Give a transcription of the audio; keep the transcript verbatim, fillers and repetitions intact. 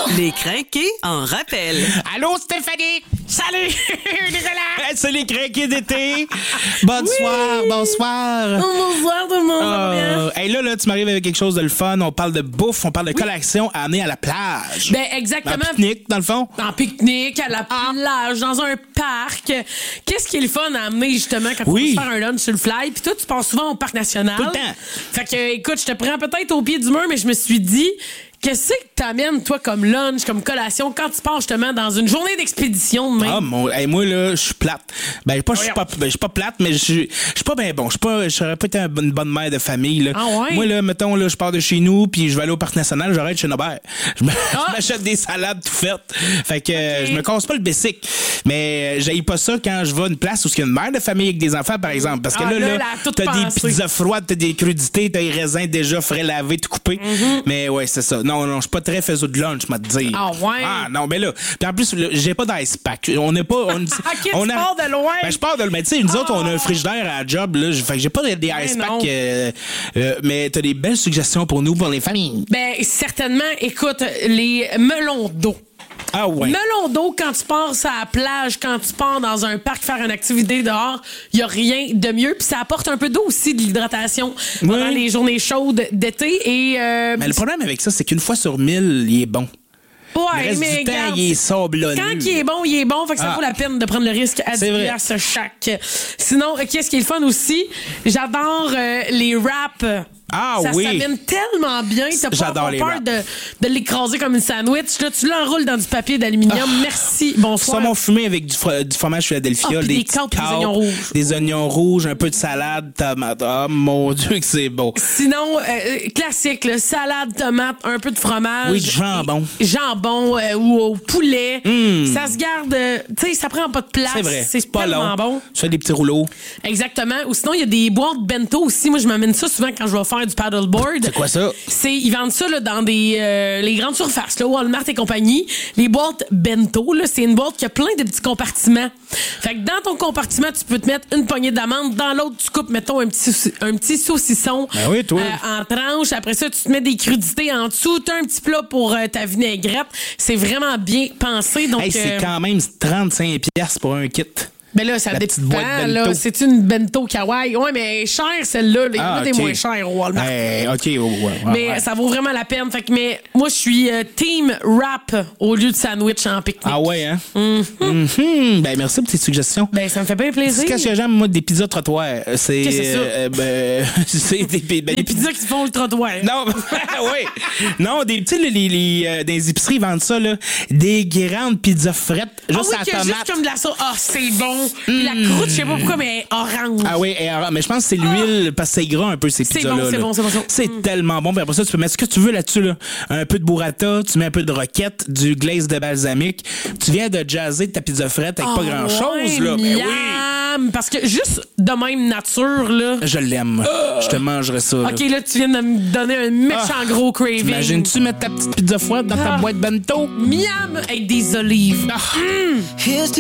Les crinqués en rappel. Allô, Stéphanie? Salut, Nicolas! C'est les crinqués d'été. Bonsoir, Oui. bonsoir. Bonsoir tout le monde, ça va bien? Euh, hey, là, là, tu m'arrives avec quelque chose de le fun. On parle de bouffe, on parle de collection à amener à la plage. Ben, exactement. Un pique-nique, dans le fond. En pique-nique, à la plage, dans un parc. Qu'est-ce qui est le fun à amener, justement, quand Oui. on veut se faire un lunch sur le fly? Puis toi, tu passes souvent au parc national. Tout le temps. Fait que, écoute, je te prends peut-être au pied du mur, mais je me suis dit, qu'est-ce que t'amènes, toi, comme lunch, comme collation, quand tu pars, justement, dans une journée d'expédition de même? Ah, mon, hey, moi, là, je suis plate. Ben, pas, je suis pas, ben, je suis pas plate, mais je suis je suis pas bien bon. Je suis pas, je serais pas été une bonne mère de famille, là. Ah ouais? Moi, là, mettons, là, je pars de chez nous, puis je vais aller au parc national, j'arrête chez Nobert. Je me- Ah! je m'achète des salades tout faites. Fait que, euh, je me casse pas le bessic. Mais, euh, j'haïs pas ça quand je vais à une place où il y a une mère de famille avec des enfants, par exemple. Parce que Ah, là, là, là, elle a tout t'as des pensé. pizzas froides, t'as des crudités, t'as des raisins déjà frais lavés, tout coupés. Mais, ouais, c'est ça. Non, non, je suis pas très faiseux de lunch, m'a te dire. Ah ouais? Ah, non, mais là. Puis en plus, là, j'ai pas d'ice pack. On n'est pas. On, Ok, on tu pars de loin. Ben, je pars de. Mais tu sais, nous autres, on a un frigidaire à la job, là. Fait que j'ai pas des des ice non. packs. euh, euh, mais t'as des belles suggestions pour nous, pour les familles. Ben, certainement, écoute, les melons d'eau. Ah, ouais. Melon d'eau, quand tu pars à la plage, quand tu pars dans un parc faire une activité dehors, il n'y a rien de mieux. Puis ça apporte un peu d'eau aussi, de l'hydratation pendant Oui. les journées chaudes d'été. Et euh, Mais le problème avec ça, c'est qu'une fois sur mille, il est bon. ouais, Le reste mais du temps, regarde, il est sablonneux. quand il est bon, il est bon. Fait que ça Ah. vaut la peine de prendre le risque à C'est dix vrai. piastres chaque. Sinon, euh, qu'est-ce qui est le fun aussi? J'adore euh, les wraps. Ah ça oui. s'amène tellement bien. T'as pas J'adore avoir les peur wraps. de, de l'écraser comme une sandwich. Là, tu l'enroules dans du papier d'aluminium. Merci. Bonsoir. Saumon fumé avec du, fro- du fromage Philadelphia, Ah, puis des des petites câbles, des câbles, oignons rouges. des oignons rouges, un peu de salade, tomate. Oh mon Dieu que c'est beau. Sinon, euh, classique, là, salade, tomate, un peu de fromage. Oui, du jambon. Et- Jambon euh, ou au poulet. Ça se garde, euh, tu sais, ça prend pas de place. C'est vrai. C'est pas tellement long. bon. Tu fais des petits rouleaux. Exactement. Ou sinon, il y a des boîtes bento aussi. Moi, je m'amène ça souvent quand je vais faire du paddleboard. C'est quoi ça? C'est, ils vendent ça là, dans des euh, les grandes surfaces, là, Walmart et compagnie. Les boîtes bento, là, c'est une boîte qui a plein de petits compartiments. Fait que dans ton compartiment, tu peux te mettre une poignée d'amandes. Dans l'autre, tu coupes, mettons, un petit, sauci- un petit saucisson Ben oui, toi. euh, en tranches. Après ça, tu te mets des crudités en dessous. T'as un petit plat pour euh, ta vinaigrette. C'est vraiment bien pensé. Donc, Hey, c'est euh, quand même trente-cinq piastres pour un kit. ben là, ça La petite boîte dépend. bento. Là, c'est une bento kawaii. Ouais, mais cher celle-là. là. Il y en a Ah, des ok. moins chers au Walmart. Hey, OK, ouais, ouais, Mais ouais. ça vaut vraiment la peine. Fait que, mais moi, je suis euh, team wrap au lieu de sandwich en pique-nique. Ah ouais, hein? Mhm. Ben, merci pour tes suggestions. Ben, ça me fait bien plaisir. Qu'est-ce que j'aime, moi, des pizzas trottoirs? C'est. Qu'est-ce que c'est ça? euh, ben, c'est des, ben, Des des pizzas qui se font le trottoir. Non, oui. Non, des petits, les, les, les, euh, dans les épiceries, ils vendent ça, là. Des grandes pizzas frettes, Ah juste oui, à la qu'il y a tomate. juste comme de la sauce. Ah, c'est bon. Puis la croûte, je sais pas pourquoi, mais orange. Ah oui, et, alors, mais je pense que c'est l'huile, parce que c'est gras un peu, ces C'est pizzas-là. bon, c'est là. bon, c'est bon, c'est bon. C'est tellement bon. Puis après ça, tu peux mettre ce que tu veux là-dessus, là. Un peu de burrata, tu mets un peu de roquette, du glaze de balsamique. Tu viens de jazzer de ta pizza frette avec Ah, pas grand-chose, ouais, là. Ben oui. miam. Parce que juste de même nature, là. Je l'aime. Je te mangerai ça. là. OK, là, tu viens de me donner un méchant Ah. gros craving. Imagines-tu mettre ta petite pizza froide dans ta Ah. boîte bento? Miam avec des olives. Ah.